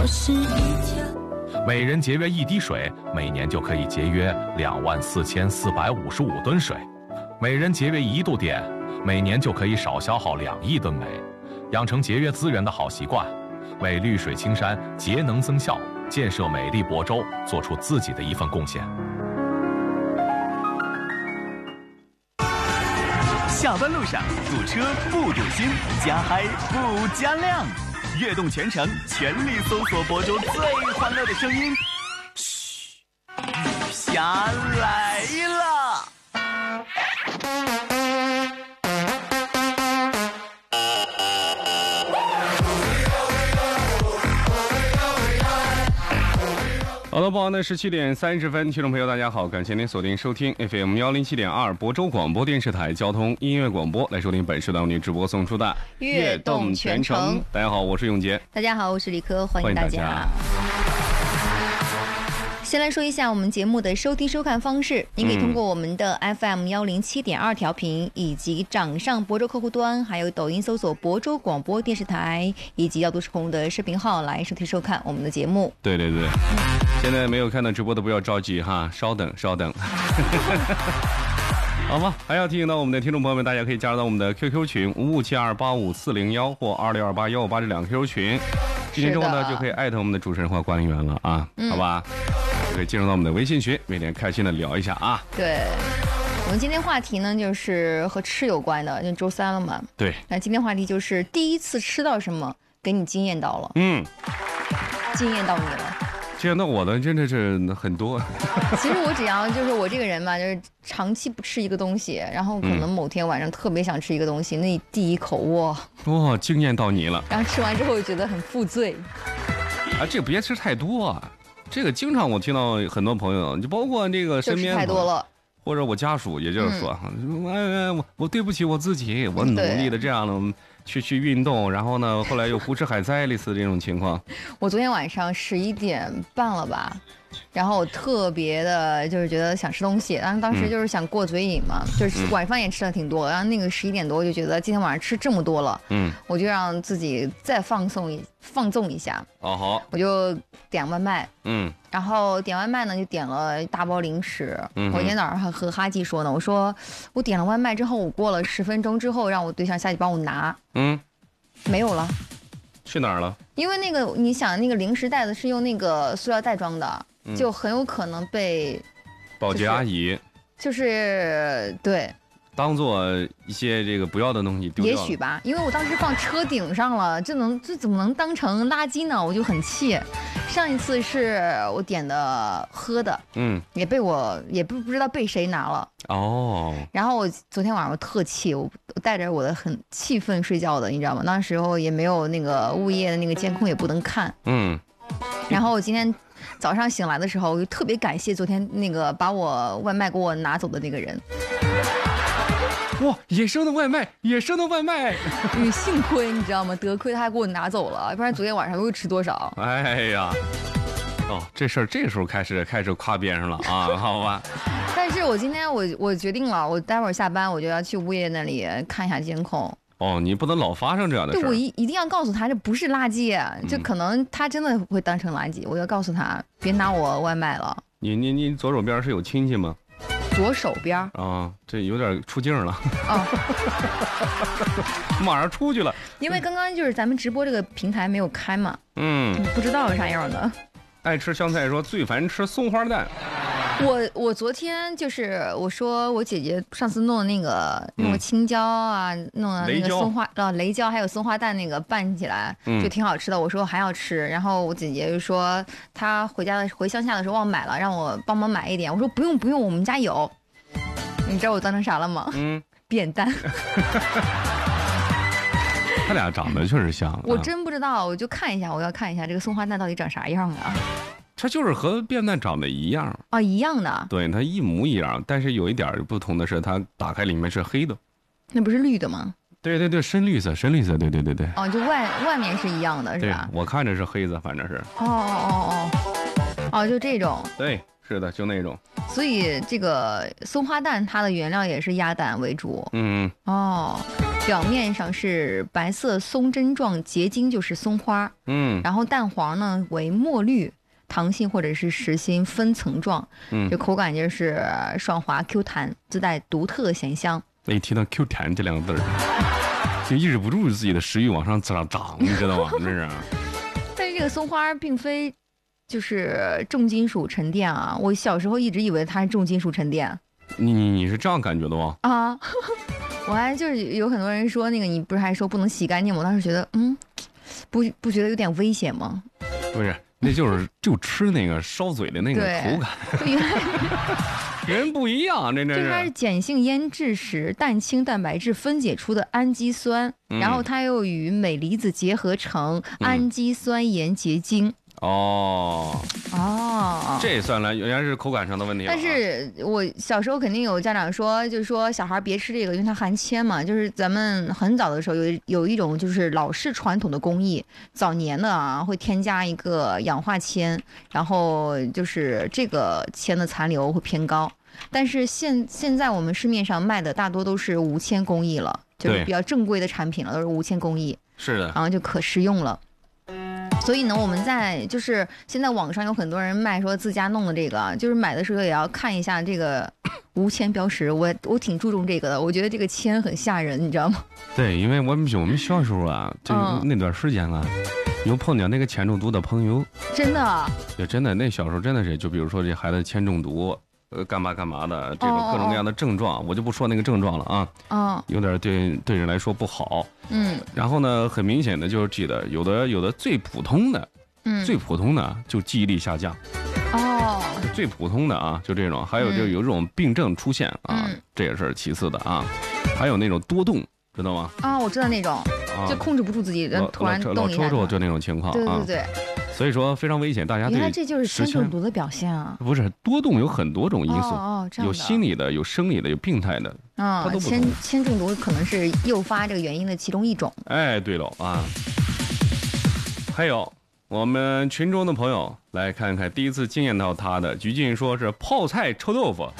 每人节约1滴水，每年就可以节约24455吨水；每人节约1度电，每年就可以少消耗2亿吨煤。养成节约资源的好习惯，为绿水青山节能增效，建设美丽亳州做出自己的一份贡献。 下班路上堵车不堵心，加嗨不加量，悦动全程全力搜索亳州最欢乐的声音。嘘，雨霞来了。 好的，傍晚的17点30分，听众朋友大家好，感谢您锁定收听 FM 107.2亳州广播电视台交通音乐广播，来收听本时段为您直播送出的悦动全程。 大家好，我是永杰。 大家好，我是李科，欢迎大家。先来说一下我们节目的收听收看方式，您可以通过我们的 FM 107.2调频，以及掌上亳州客户端，还有抖音搜索亳州广播电视台，以及要都市空的视频号来收听收看我们的节目。 对对对，现在没有看到直播的不要着急哈，稍等稍等。好吗？还要提醒到我们的听众朋友们，大家可以加入到我们的 QQ 群5572854401或26281588这2个 QQ 群。今天之后呢，就可以艾特我们的主持人或管理员了啊，好吧？就可以进入到我们的微信群，每天开心的聊一下啊。 对，我们今天话题呢就是和吃有关的，就周三了嘛。 对。 那今天话题就是第一次吃到什么给你惊艳到了？惊艳到你了。 惊艳到我的真的是很多。 其实我只要就是我这个人嘛，就是长期不吃一个东西，然后可能某天晚上特别想吃一个东西，那第一口哇， 惊艳到你了。 然后吃完之后就觉得很负罪。 啊，这别吃太多啊。这个经常我听到很多朋友，就包括这个身边太多了， 或者我家属，也就是说，我对不起我自己，我努力的这样的去运动，然后呢，后来又胡吃海塞，类似这种情况。 我昨天晚上11点半了吧，然后我特别的就是觉得想吃东西，然后当时就是想过嘴瘾嘛，就是晚饭也吃的挺多，然后那个11点多就觉得今天晚上吃这么多了，我就让自己再放纵一下。 哦好， 我就点外卖，然后点外卖呢就点了一大包零食。我今天早上还和哈记说呢，我说我点了外卖之后，我过了10分钟之后让我对象下去帮我拿，没有了。 去哪儿了？ 因为那个你想那个零食袋子是用那个塑料袋装的，就很有可能被保洁阿姨就是对当做一些这个不要的东西丢掉了。 也许吧，因为我当时放车顶上了，这怎么能当成垃圾呢？我就很气。上一次是我点的喝的，也被我也不知道被谁拿了哦。然后我昨天晚上我特气，我带着我的很气愤睡觉的，你知道吗？那时候也没有那个物业的那个监控，也不能看。然后我今天早上醒来的时候，我就特别感谢昨天那个把我外卖给我拿走的那个人。 哇，野生的外卖，野生的外卖！ 幸亏你知道吗？得亏他还给我拿走了，不然昨天晚上又吃多少？ 哎呀，这事儿这时候开始夸边上了啊，好吧。 但是我今天我决定了，我待会儿下班我就要去物业那里看一下监控。 你不能老发生这样的事儿。 对，我一定要告诉他这不是垃圾，就可能他真的会当成垃圾，我要告诉他别拿我外卖了。 你左手边是有亲戚吗？ 左手边啊，这有点出镜了啊， 马上出去了。 因为刚刚就是咱们直播这个平台没有开嘛，不知道是啥样的。 爱吃香菜说最烦吃松花蛋。 我昨天就是我说我姐姐上次弄那个青椒啊，弄的那个松花雷椒还有松花蛋那个拌起来就挺好吃的。我说还要吃，然后我姐姐就说她回乡下的时候忘买了，让我帮忙买一点。我说不用，我们家有。你知道我当成啥了吗？扁担。 他俩长得确实像。 我真不知道，我就看一下，我要看一下这个松花蛋到底长啥样啊。 它就是和扁担长得一样啊，一样的。 对，它一模一样，但是有一点不同的是，它打开里面是黑的。 那不是绿的吗？ 对，深绿色，对。 哦，就外面是一样的，是吧？ 对，我看着是黑色，反正是。 哦，就这种。 对，是的，就那种。 所以这个松花蛋它的原料也是鸭蛋为主。 表面上是白色松针状结晶，就是松花。然后蛋黄呢为墨绿，糖心或者是实心分层状。这口感就是爽滑 Q 弹，自带独特的咸香。 一提到 Q 弹这两个字儿，就抑制不住自己的食欲往上涨，你知道吗？这是。 但是这个松花并非就是重金属沉淀啊，我小时候一直以为它是重金属沉淀。 你是这样感觉的吗？ 啊，我还就是有很多人说那个，你不是还说不能洗干净吗？我当时觉得，不觉得有点危险吗？ 不是，那就吃那个烧嘴的那个口感。人不一样，这它是碱性腌制时蛋清蛋白质分解出的氨基酸，然后它又与镁离子结合成氨基酸盐结晶。 这算来原来是口感上的问题。 但是我小时候肯定有家长说，就是说小孩别吃这个，因为它含铅嘛。就是咱们很早的时候有一种就是老式传统的工艺，早年的啊会添加一个氧化铅，然后就是这个铅的残留会偏高。但是现在我们市面上卖的大多都是无铅工艺了，就是比较正规的产品了，都是无铅工艺。 是的， 然后就可食用了。所以呢，我们在就是现在网上有很多人卖说自家弄的这个，就是买的时候也要看一下这个无铅标识。我挺注重这个的，我觉得这个铅很吓人，你知道吗？ 对，因为我们小时候啊，就那段时间啊，有碰见那个铅中毒的朋友。 真的？ 就真的，那小时候真的是，就比如说这孩子铅中毒。干嘛的这种各种各样的症状，我就不说那个症状了啊。有点对人来说不好。然后呢，很明显的就是记得有的最普通的，就记忆力下降。最普通的啊，就这种，还有就有这种病症出现啊，这也是其次的啊。还有那种多动，知道吗？ 我知道那种，就控制不住自己，突然动一下。 老抽就那种情况啊。 对。 所以说非常危险，大家对。 原来这就是铅中毒的表现啊！ 不是，多动有很多种因素，有心理的，有生理的，有病态的。它都不同。 铅中毒可能是诱发这个原因的其中一种。 哎，对了啊，还有我们群中的朋友来看看，第一次惊艳到他的鞠婧说是泡菜臭豆腐。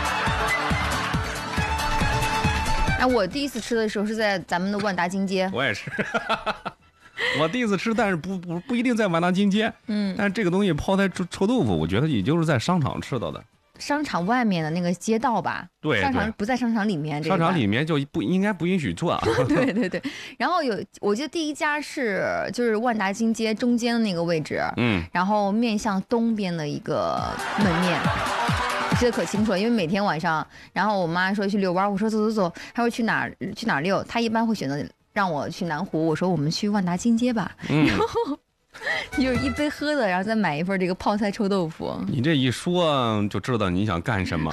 我第一次吃的时候是在咱们的万达金街。 我也是。我第一次吃，但是不一定在万达金街。但是这个东西泡菜臭豆腐，我觉得也就是在商场吃到的。 商场外面的那个街道吧？ 对， 商场不在商场里面。 商场里面就应该不允许做。 对。然后我记得第一家就是万达金街中间的那个位置。然后面向东边的一个门面。记得可清楚了，因为每天晚上，然后我妈说去遛弯，我说走，她说去哪儿遛，她一般会选择让我去南湖，我说我们去万达金街吧，然后有一杯喝的，然后再买一份这个泡菜臭豆腐。 你这一说就知道你想干什么。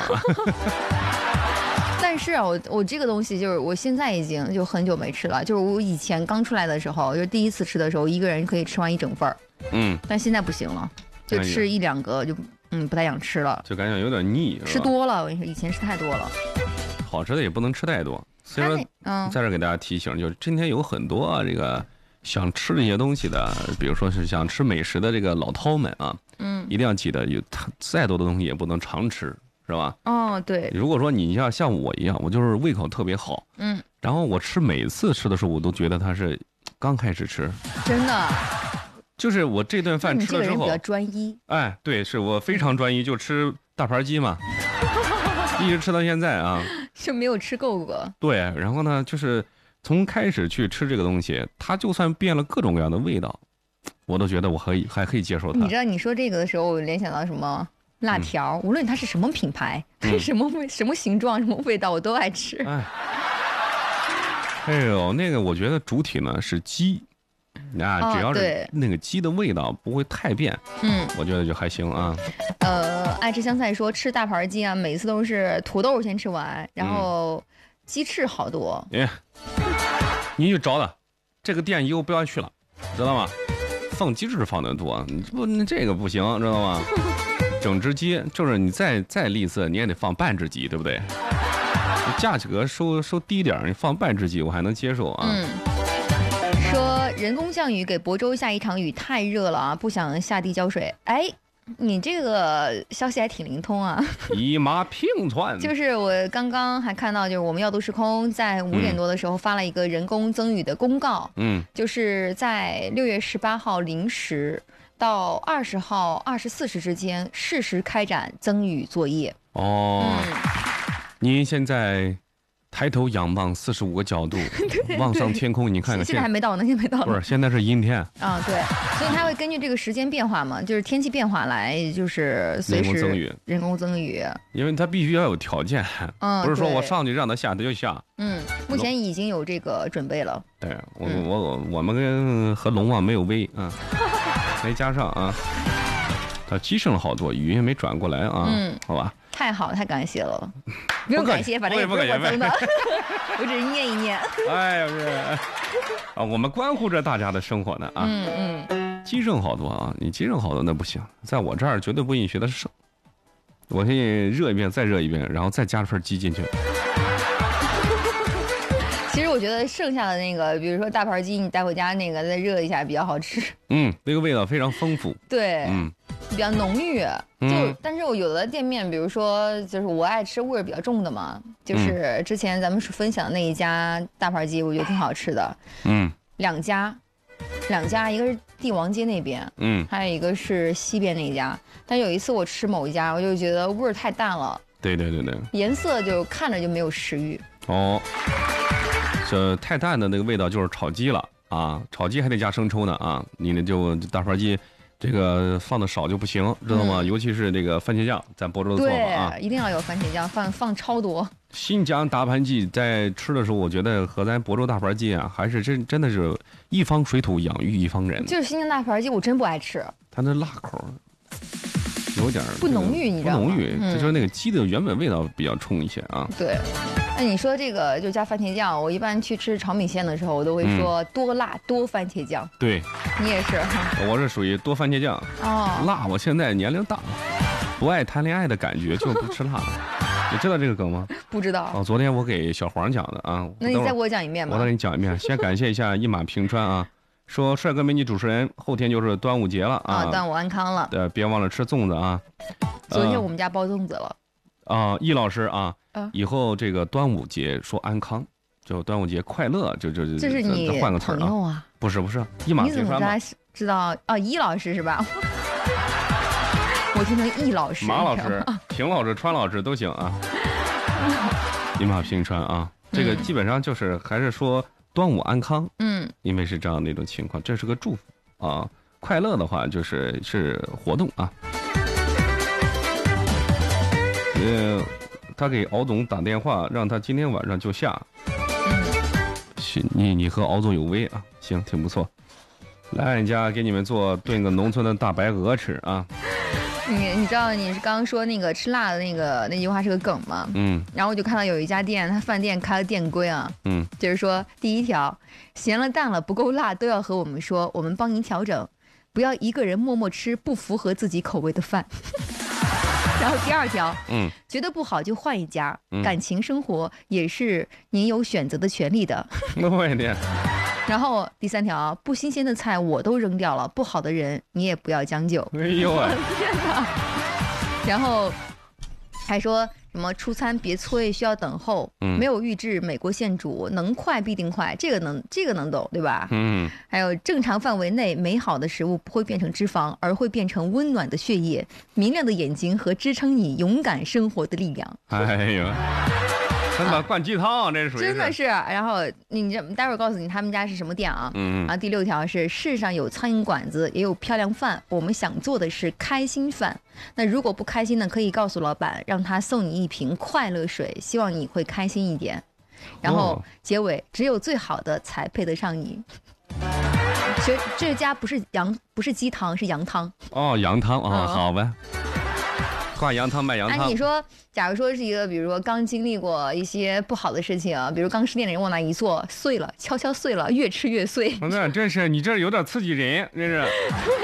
但是啊，我这个东西就是我现在已经就很久没吃了，就是我以前刚出来的时候，就第一次吃的时候，一个人可以吃完一整份儿。但现在不行了，就吃一两个就不太想吃了， 就感觉有点腻， 吃多了。我跟你说，以前吃太多了。 好吃的也不能吃太多。所以说，在这给大家提醒，就是今天有很多这个想吃这些东西的，比如说是想吃美食的这个老饕们啊，一定要记得，有再多的东西也不能常吃，是吧？ 对。 如果说你要像我一样，我就是胃口特别好，然后我每次吃的时候，我都觉得它是刚开始吃， 真的。 就是我这顿饭吃了之后， 你这个人比较专一。 哎，对，是我非常专一，就吃大盘鸡嘛，一直吃到现在啊。 是没有吃够过。 对，然后呢，就是从开始去吃这个东西，它就算变了各种各样的味道，我都觉得我还可以接受它。 你知道你说这个的时候，我联想到什么？辣条，无论它是什么品牌，什么形状、什么味道，我都爱吃。 哎呦，那个我觉得主体呢是鸡，只要是那个鸡的味道不会太变，我觉得就还行啊。 爱吃香菜说吃大盘鸡啊，每次都是土豆先吃完，然后鸡翅好多。 你就找他，这个店以后不要去了，知道吗？放鸡翅放的多，你这个不行，知道吗？整只鸡就是你再吝啬，你也得放半只鸡，对不对？价格收低点，你放半只鸡我还能接受啊。 说人工降雨给亳州下一场雨太热了啊，不想下地浇水。 你这个消息还挺灵通啊！ 一马平川。 就是我刚刚还看到，就是我们药都时空在5点多的时候发了一个人工增雨的公告，就是在6月18号0时到20号24时之间适时开展增雨作业。 您现在抬头仰望45个角度，望上天空，你看看。 现在还没到呢，现在没到呢。 不是，现在是阴天。 对，所以它会根据这个时间变化嘛，就是天气变化来，就是随时人工增雨。 因为它必须要有条件，不是说我上去让它下它就下。 目前已经有这个准备了。 对，我们和龙王没有威啊，没加上啊，它积剩了好多，雨也没转过来啊。好吧。 太好，太感谢了，不用感谢，反正也不是我增的，我只是念一念。 哎呀，是啊，我们关乎着大家的生活呢啊。积剩好多啊，你积剩好多那不行，在我这儿绝对不允许它剩，我可以热一遍，再热一遍，然后再加份鸡进去。 其实我觉得剩下的那个，比如说大盘鸡，你带回家那个再热一下比较好吃。 那个味道非常丰富。 对，比较浓郁。但是我有的店面，比如说就是我爱吃味儿比较重的嘛，就是之前咱们分享的那一家大盘鸡，我觉得挺好吃的。两家，一个是帝王街那边，还有一个是西边那一家。但有一次我吃某一家，我就觉得味儿太淡了。对，颜色就看着就没有食欲。 这太淡的那个味道就是炒鸡了啊！炒鸡还得加生抽呢啊！你那就大盘鸡，这个放的少就不行，知道吗？尤其是这个番茄酱，咱亳州的做法啊， 一定要有番茄酱，放超多。 新疆大盘鸡在吃的时候，我觉得和咱亳州大盘鸡啊，还是真的是一方水土养育一方人。 就是新疆大盘鸡，我真不爱吃， 它那辣口有点不浓郁，你知道吗？ 不浓郁，就是那个鸡的原本味道比较冲一些啊。 对。那你说这个就加番茄酱，我一般去吃炒米线的时候，我都会说多辣多番茄酱。 对， 你也是。 我是属于多番茄酱。辣，我现在年龄大了，不爱谈恋爱的感觉就不吃辣了。你知道这个梗吗？ 不知道。 昨天我给小黄讲的啊。 那你再给我讲一遍吧。 我再给你讲一遍。先感谢一下一马平川啊，说帅哥美女主持人，后天就是端午节了啊。 端午安康了。 对，别忘了吃粽子啊。 昨天我们家包粽子了。 易老师啊。以后这个端午节说安康，就端午节快乐，就这是你换个词啊？ 不是，一马平川。 你怎么知道？易老师是吧？我听成易老师、 马老师、平老师、川老师都行啊。一马平川啊，这个基本上就是还是说端午安康。因为是这样的一种情况，这是个祝福啊。快乐的话是活动啊。他给敖总打电话，让他今天晚上就下。行，你和敖总有微啊，行，挺不错。来俺家给你们炖个农村的大白鹅吃啊。 你知道你是刚刚说那个吃辣的那句话是个梗吗？然后我就看到有一家店，他饭店开了店规啊。就是说第一条，咸了淡了不够辣都要和我们说，我们帮您调整，不要一个人默默吃不符合自己口味的饭。然后第二条，觉得不好就换一家，感情生活也是您有选择的权利的。然后第三条，不新鲜的菜我都扔掉了，不好的人你也不要将就。 哎呦啊！ 天哪！然后还说什么出餐别催，需要等候，没有预制，美国现煮，能快必定快，这个能懂对吧？还有正常范围内美好的食物不会变成脂肪，而会变成温暖的血液、明亮的眼睛和支撑你勇敢生活的力量。 哎呦！真的灌鸡汤，这是属于真的是。然后你待会儿告诉你他们家是什么店啊？然后第6条是世上有苍蝇馆子，也有漂亮饭，我们想做的是开心饭。那如果不开心呢，可以告诉老板，让他送你一瓶快乐水，希望你会开心一点。然后结尾，只有最好的才配得上你。其实这家不是鸡汤，是羊汤。 羊汤啊，好呗。挂羊汤卖羊汤。 你说，假如说是一个，比如说刚经历过一些不好的事情，比如刚失恋的人往那一坐，碎了，悄悄碎了，越吃越碎。 那真是你这有点刺激人，真是。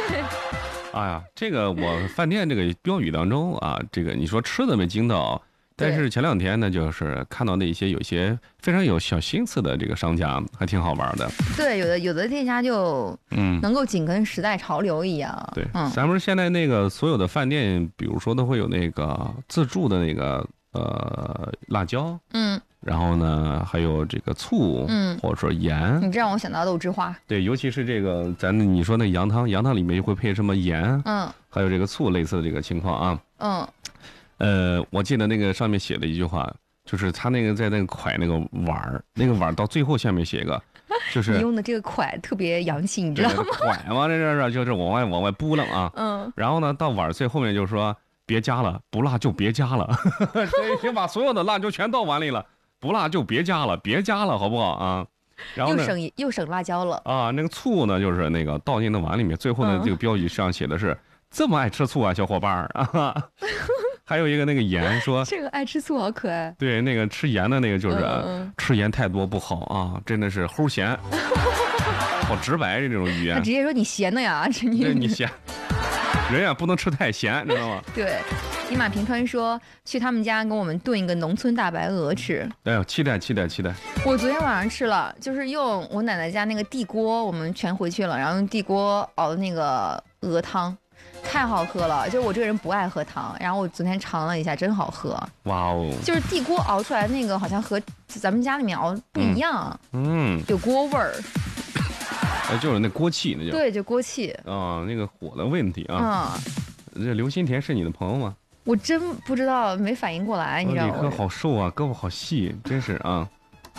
哎呀，这个我饭店这个标语当中啊，这个你说吃的没惊到， 但是前2天呢，就是看到那些有些非常有小心思的这个商家，还挺好玩的。 对，有的店家就能够紧跟时代潮流一样。 对，咱们现在那个所有的饭店，比如说都会有那个自助的那个辣椒，然后呢还有这个醋，或者说盐。 你这让我想到豆汁花。 对，尤其是这个你说那羊汤里面会配什么盐，还有这个醋，类似的这个情况啊。我记得那个上面写了一句话，就是他那个在那个蒯那个碗到最后下面写一个，就是你用的这个蒯特别洋气，你知道吗？ 蒯嘛，这是就是往外拨楞啊。然后呢，到碗最后面就是说别加了，不辣就别加了，所以先把所有的辣椒全倒碗里了，不辣就别加了，好不好啊？然后又省辣椒了啊。那个醋呢，就是那个倒进那碗里面，最后呢这个标语上写的是这么爱吃醋啊，小伙伴儿啊。还有一个那个盐说， 这个爱吃醋好可爱。 对，那个吃盐的那个就是吃盐太多不好啊，真的是齁咸，好直白这种语言。 他直接说你咸的呀， 你咸，人呀不能吃太咸，知道吗？ 对，尼玛平川说去他们家给我们炖一个农村大白鹅吃。 哎呦，期待！ 我昨天晚上吃了，就是用我奶奶家那个地锅，我们全回去了，然后用地锅熬的那个鹅汤。太好喝了，就是我这个人不爱喝汤，然后我昨天尝了一下，真好喝。哇哦！就是地锅熬出来的那个，好像和咱们家里面熬不一样。有锅味儿。 就是那锅气，那叫。 对，就锅气。 那个火的问题啊。这刘新田是你的朋友吗？ 我真不知道，没反应过来，你知道吗？ 李哥好瘦啊，胳膊好细，真是啊。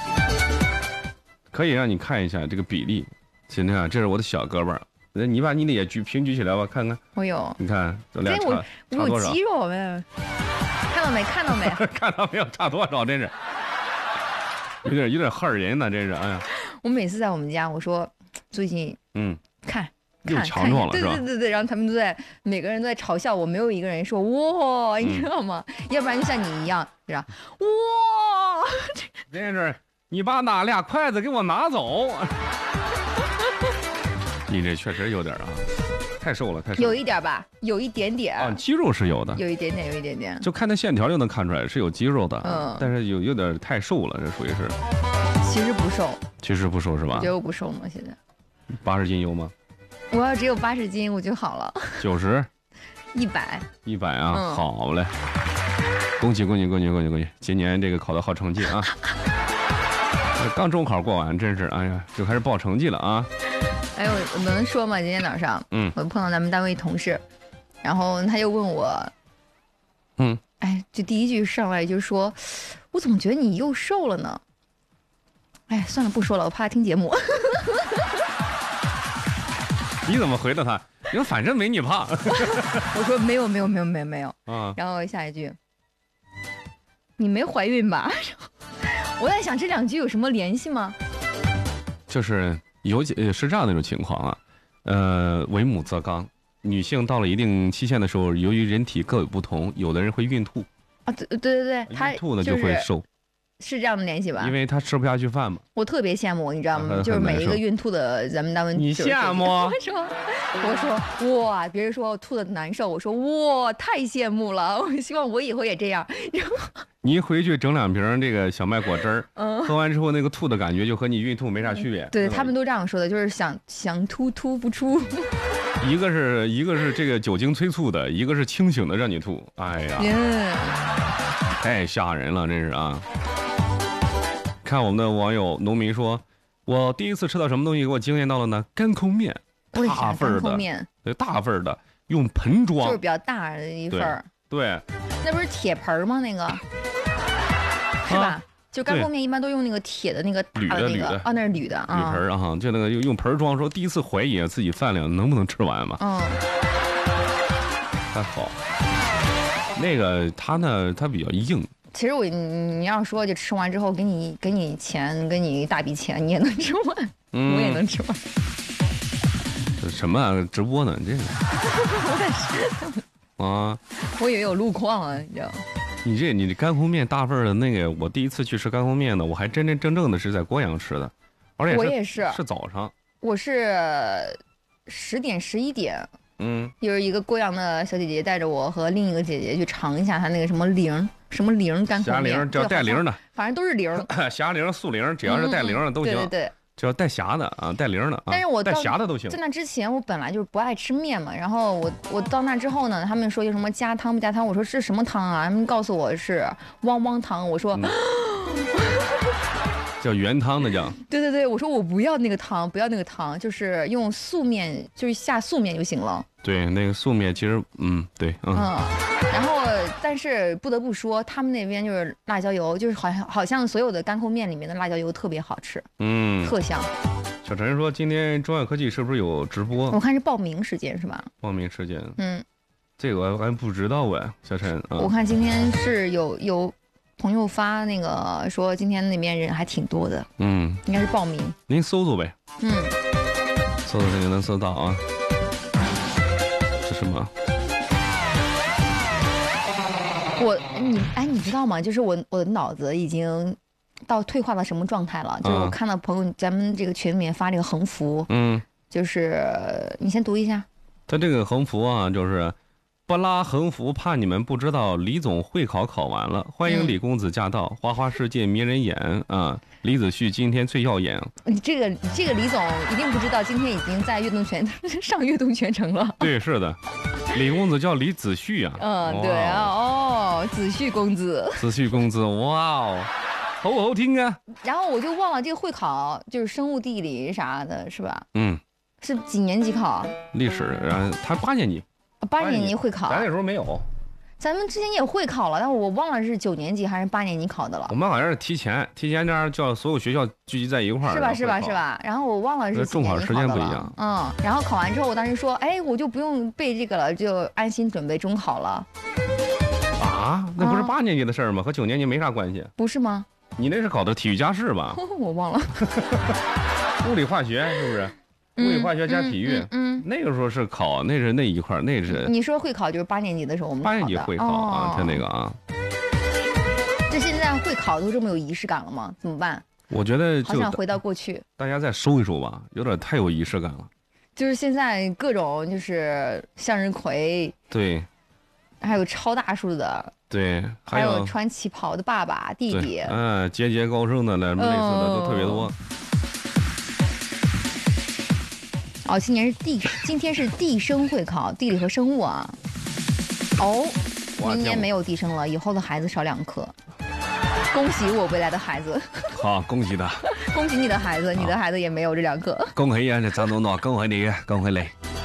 可以让你看一下这个比例，现在啊，这是我的小胳膊。你把你的也平举起来吧，看看。 我有。 你看，咱俩我有肌肉没？看到没？看到没？ 看到没有？差多少？真是，有点吓人呢，真是。哎呀， 我每次在我们家，我说最近看又强壮了，是吧？ 对，然后他们每个人都在嘲笑我，没有一个人说哇，你知道吗？要不然就像你一样，是吧？哇， 真是，你把那俩筷子给我拿走。你这确实有点太瘦了， 有一点吧，有一点点啊，肌肉是有的， 有一点点， 就看那线条就能看出来是有肌肉的，但是有点太瘦了，这属于是。 其实不瘦，是吧？我觉得我不瘦吗？现在 80斤有吗？ 我要只有80斤我就好了。 90、 100 啊，好嘞！恭喜！今年这个考得好成绩啊！刚中考过完，真是哎呀，就开始报成绩了啊！ 哎呦，我能说吗？今天早上，我碰到咱们单位同事，然后他又问我，就第一句上来就说，我怎么觉得你又瘦了呢？哎，算了，不说了，我怕他听节目。 你怎么回的他？你说反正没你胖。 我说没有啊。然后下一句，你没怀孕吧？我在想这2句有什么联系吗？ 就是是这样的一种情况啊，为母则刚，女性到了一定期限的时候，由于人体各有不同，有的人会孕吐啊，对，她孕吐呢就会瘦。 是这样的联系吧？ 因为他吃不下去饭嘛。 我特别羡慕，你知道吗？就是每一个孕吐的咱们单位。 你羡慕？ 我说哇，别人说我吐的难受，我说哇，太羡慕了。我希望我以后也这样。 你一回去整2瓶这个小麦果汁儿，喝完之后那个吐的感觉就和你孕吐没啥区别。 对，他们都这样说的，就是想吐不出。 一个是这个酒精催促的，一个是清醒的让你吐。哎呀，太吓人了，真是啊。看我们的网友农民说，我第一次吃到什么东西给我惊艳到了呢？干扣面，大份儿的，对，大份儿的，用盆装， 就是比较大的一份儿。 对， 那不是铁盆吗？那个是吧？就干扣面一般都用那个铁的那个大的那个那是铝的铝盆啊，就那个用盆装。说第一次怀疑自己饭量能不能吃完嘛。还好，那个它比较硬。 其实你要说就吃完之后给你钱，给你一大笔钱，你也能吃完，我也能吃完。 什么啊？直播呢？这个我在吃啊！ 我以为有路况啊，你知道吗？ 你这干烘面大份的那个，我第一次去吃干烘面呢，我还真正的是在郭阳吃的，而且我也是早上， 我是10点11点，就是一个郭阳的小姐姐带着我和另一个姐姐去尝一下她那个什么什么零干口面， 虾零叫带零的， 反正都是零。 虾零、素零，只要是带零的都行。 对。 只要带虾的啊，带零的。 但是我带虾的都行。 在那之前，我本来就是不爱吃面嘛，然后我到那之后呢，他们说有什么加汤不加汤，我说是什么汤啊？他们告诉我是汪汪汤，我说。 叫原汤的叫。 对，我说我不要那个汤，不要那个汤，就是用素面，就是下素面就行了。 对，那个素面其实，对， 然后，但是不得不说，他们那边就是辣椒油，就是好像所有的干扣面里面的辣椒油特别好吃，特香。 小陈说，今天中药科技是不是有直播？ 我看是报名时间是吧？ 报名时间，这个我还不知道哎，小陈。 我看今天是有朋友发那个说今天那边人还挺多的，应该是报名。 您搜搜呗，搜搜肯定能搜到啊。是什么？ 你知道吗？就是我的脑子已经到退化到什么状态了？就是我看到朋友咱们这个群里面发这个横幅，就是你先读一下。 他这个横幅啊，就是不拉横幅，怕你们不知道，李总会考考完了，欢迎李公子驾到，花花世界迷人眼啊！李子旭今天最耀眼。 你这个李总一定不知道，今天已经在上悦动全程了。 对，是的，李公子叫李子旭啊。 对啊，子旭公子。 子旭公子，哇哦，好听啊。 然后我就忘了这个会考就是生物地理啥的，是吧？是几年级考？ 历史，他8年级。 8年级会考。 咱那时候没有。 咱们之前也会考了，但我忘了是9年级还是8年级考的了。 我们好像是提前这样叫所有学校聚集在一块儿， 是吧？然后我忘了是几年级考的了。中考时间不一样。然后考完之后，我当时说，哎，我就不用背这个了，就安心准备中考了。 啊，那不是8年级的事儿吗？和9年级没啥关系。 不是吗？ 你那是考的体育加试吧？ 我忘了。 物理化学是不是？物理化学加体育，那个时候是考，那是那一块，那是你说会考就是8年级的时候我们考的。8 年级会考啊，他那个啊。 这现在会考都这么有仪式感了吗？怎么办？ 我觉得好想回到过去。 大家再收一收吧，有点太有仪式感了。 就是现在各种就是向日葵， 对， 还有超大数的， 对， 还有穿旗袍的爸爸弟弟， 节节高升的类似的都特别多。 今天是地生会考，地理和生物啊。明年没有地生了，以后的孩子少2科。恭喜我未来的孩子。 好，恭喜他。 恭喜你的孩子，你的孩子也没有这2科。 恭喜呀，这张总统，恭喜你，恭喜你。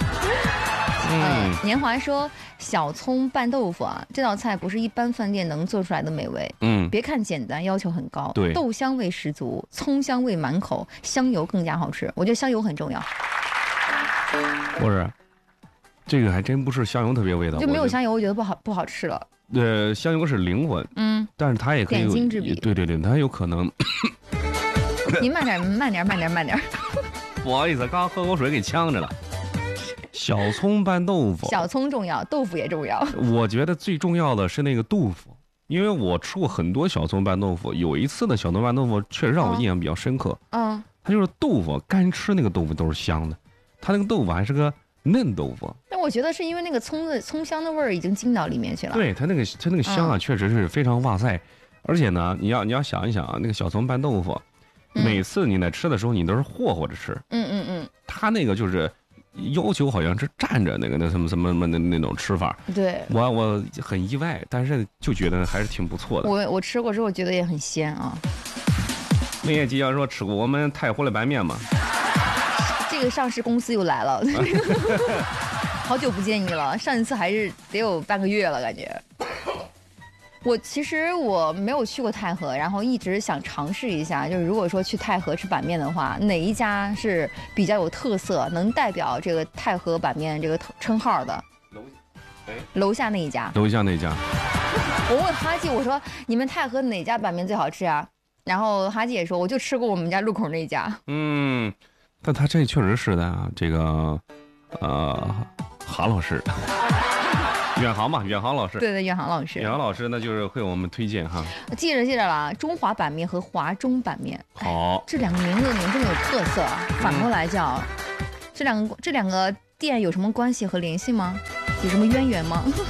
年华说小葱拌豆腐啊，这道菜不是一般饭店能做出来的美味。别看简单，要求很高。 对， 豆香味十足，葱香味满口，香油更加好吃。我觉得香油很重要。 不是，这个还真不是香油特别味道， 就没有香油，我觉得不好吃了。 香油是灵魂，但是它也可以点睛之笔。 对，它有可能。 您慢点。 不好意思，刚刚喝口水给呛着了。小葱拌豆腐， 小葱重要，豆腐也重要。 我觉得最重要的是那个豆腐，因为我吃过很多小葱拌豆腐，有一次的小葱拌豆腐确实让我印象比较深刻。它就是豆腐干吃那个豆腐都是香的。它那个豆腐还是个嫩豆腐， 但我觉得是因为那个葱香的味儿已经进到里面去了。 对，它那个香啊，确实是非常哇塞。而且呢，你要想一想啊，那个小葱拌豆腐，每次你在吃的时候，你都是霍霍着吃。它那个就是要求好像是站着那什么的那种吃法。 对， 我很意外，但是就觉得还是挺不错的。 我吃过之后觉得也很鲜啊。 梅叶鸡要说吃过我们太湖的白面吗？ 这个上市公司又来了，好久不见你了，上一次还是得有半个月了，感觉。其实我没有去过太和，然后一直想尝试一下，就是如果说去太和吃板面的话，哪一家是比较有特色，能代表这个太和板面这个称号的？楼下那一家。 楼下那家。 我问哈记，我说你们太和哪家板面最好吃啊？然后哈记也说，我就吃过我们家路口那一家。 但他这确实是的啊，这个，韩老师，远航嘛，远航老师， 对，远航老师， 远航老师那就是会我们推荐哈。 记着了，中华板面和华中板面， 好， 这2个名字你们这么有特色，反过来叫，这两个店有什么关系和联系吗？有什么渊源吗？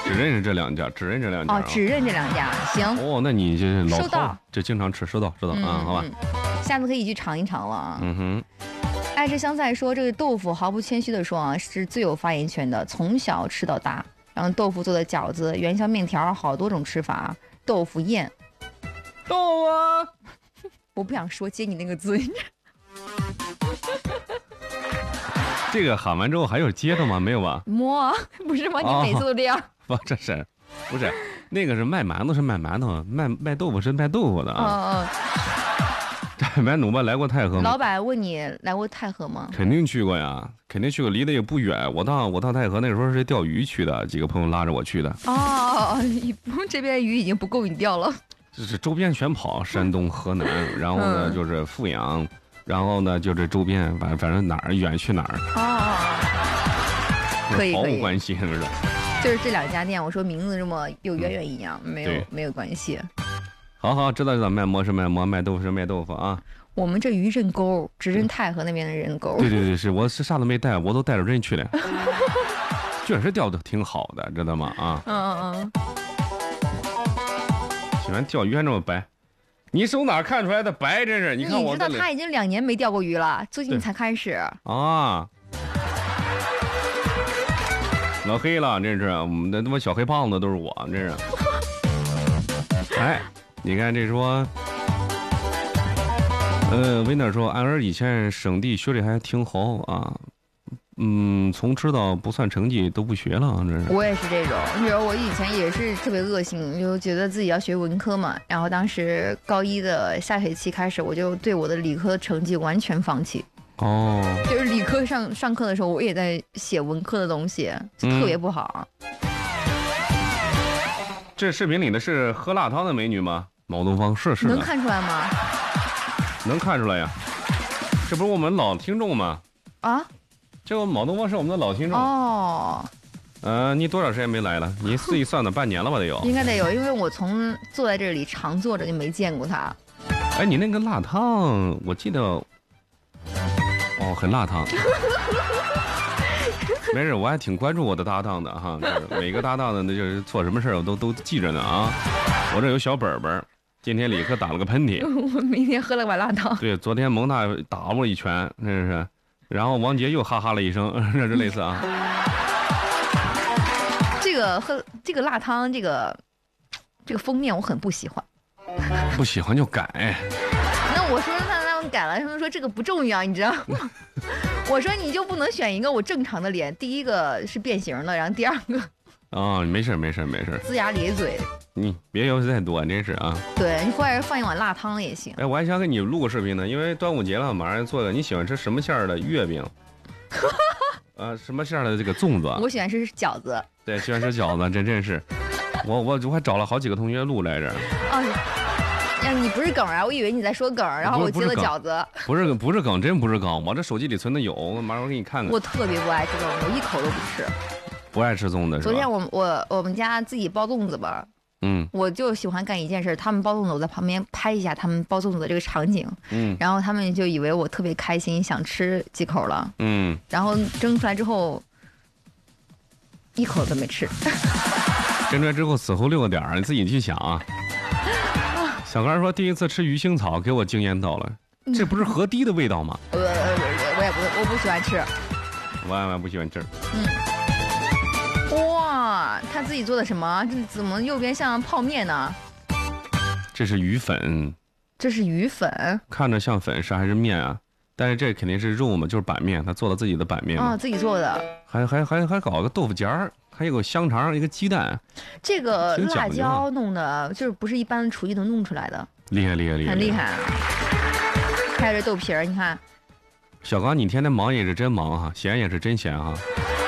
只认识这两家，只认这两家。 哦，只认这两家，行。 哦，那你这老收到， 这经常吃，收到啊，好吧。 下次可以去尝一尝了啊。 嗯哼。 爱吃香菜说，这个豆腐毫不谦虚的说啊，是最有发言权的，从小吃到大。然后豆腐做的饺子、元宵面条，好多种吃法。豆腐宴， 豆啊！ 我不想说接你那个字。 这个喊完之后还有接的吗？没有吧？ 摸，不是吗？你每次都这样。 不，这是，不是那个是卖馒头是卖馒头，卖豆腐是卖豆腐的啊。买努吧，来过太和吗？ 老板问你来过太和吗？ 肯定去过呀，肯定去过，离得也不远。我到太和那时候是钓鱼去的，几个朋友拉着我去的。 哦，这边鱼已经不够你钓了。 就是周边全跑，山东、河南，然后呢就是阜阳，然后呢就是周边，反正哪儿远去哪儿。 哦，可以， 毫无关系，是不是？ 就是这两家店，我说名字这么有渊源一样，没有关系。 好，知道，卖馍是卖馍，卖豆腐是卖豆腐啊。 我们这鱼认钩，只认太和那边的认钩。 对，是我是啥都没带，我都带着人去了。确实钓的挺好的，知道吗？啊。喜欢钓鱼还这么白，你手哪看出来的白？真是，你看我。 你知道他已经2年没钓过鱼了，最近才开始。 啊。老黑了，真是我们的他妈小黑胖子都是我，真是。哎。你看这说，维纳说，俺儿以前省地学的还挺好啊，从知道不算成绩都不学了，这是。 我也是这种，比如我以前也是特别恶性，就觉得自己要学文科嘛，然后当时高一的下学期开始，我就对我的理科成绩完全放弃。 哦。 就是理科上课的时候，我也在写文科的东西，就特别不好。 这视频里的是喝辣汤的美女吗？毛东方是的， 能看出来吗？ 能看出来呀，这不是我们老听众吗？ 啊， 这个毛东方是我们的老听众哦。 你多少时间没来了？你自己算的半年了吧？得有， 应该得有，因为我从坐在这里常坐着就没见过他。 哎，你那个辣汤，我记得，很辣汤。没事，我还挺关注我的搭档的哈，每个搭档的那就是做什么事我都记着呢啊。我这有小本本，今天立刻打了个喷嚏， 我明天喝了碗辣汤。对， 昨天蒙大打我一拳，真是，然后王杰又哈哈了一声，这是类似啊。 这个辣汤，这个封面我很不喜欢。 不喜欢就改。 那我说他们改了，他们说这个不重要，你知道吗？我说你就不能选一个我正常的脸，第一个是变形的，然后第二个。 没事， 龇牙咧嘴。 你别要求太多，真是啊。 对，你或者放一碗辣汤也行。 哎，我还想给你录个视频呢，因为端午节了，马上做个。你喜欢吃什么馅儿的月饼？什么馅儿的这个粽子？ 我喜欢吃饺子。 对，喜欢吃饺子，真是。我还找了好几个同学录来着。 你不是梗啊？我以为你在说梗，然后我接了饺子。 不是梗，真不是梗。我这手机里存的有，马上我给你看看。 我特别不爱吃粽子，我一口都不吃。 不爱吃粽子是吧？ 昨天我们家自己包粽子吧，我就喜欢干一件事，他们包粽子，我在旁边拍一下他们包粽子的这个场景，然后他们就以为我特别开心，想吃几口了，然后蒸出来之后，一口都没吃。 蒸出来之后死后6个点儿，你自己去想啊。小刚说第一次吃鱼腥草给我惊艳到了，这不是河堤的味道吗？ 我不喜欢吃。 我不喜欢吃。 哇，他自己做的什么？这怎么右边像泡面呢？ 这是鱼粉。 这是鱼粉， 看着像粉，是还是面啊？但是这肯定是肉嘛，就是板面，他做了自己的板面嘛。 自己做的。 还搞个豆腐夹儿，还有个香肠，一个鸡蛋。 这个辣椒弄的，就是不是一般厨艺能弄出来的。 厉害， 很厉害。还有这豆皮儿，你看。 小刚，你天天忙也是真忙哈，闲也是真闲哈。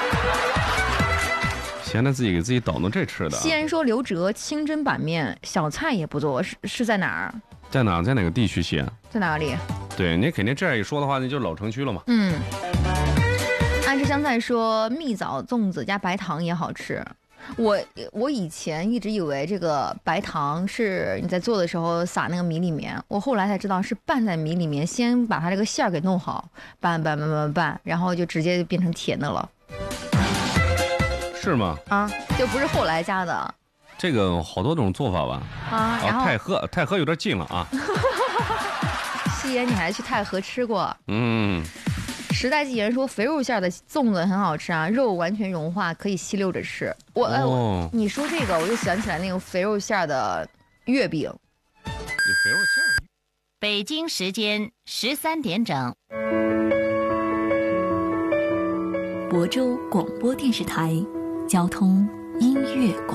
闲的自己给自己捣弄这吃的。 西安说刘哲清蒸板面，小菜也不做，是在哪儿？ 在哪？在哪个地区？西安？ 在哪里？ 对，你肯定这样一说的话，那就是老城区了嘛。 安吃香菜说蜜枣粽子加白糖也好吃。我以前一直以为这个白糖是你在做的时候撒那个米里面，我后来才知道是拌在米里面，先把它这个馅儿给弄好，拌，然后就直接变成甜的了。 是吗？ 啊，就不是后来加的。 这个好多种做法吧？ 啊，然后太和有点近了啊。 夕颜，你还去太和吃过？ 嗯。 时代纪元说肥肉馅的粽子很好吃啊，肉完全融化，可以吸溜着吃。你说这个，我就想起来那个肥肉馅的月饼。 有肥肉馅。 北京时间13点整。 亳州广播电视台交通音乐